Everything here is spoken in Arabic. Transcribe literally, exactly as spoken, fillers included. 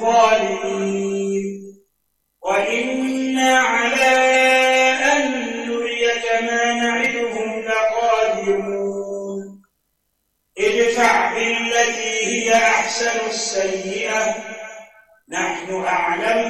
الظالمين وإنا على أن نريك ما نعدهم لقادرون ادفع بالتي هي أحسن السيئة نحن أعلم